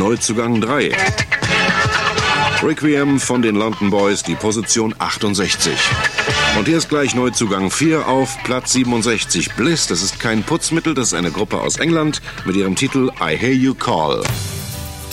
Neuzugang 3. Requiem von den London Boys, die Position 68. Und hier ist gleich Neuzugang 4 auf Platz 67. Bliss, das ist kein Putzmittel, das ist eine Gruppe aus England mit ihrem Titel I Hear You Call.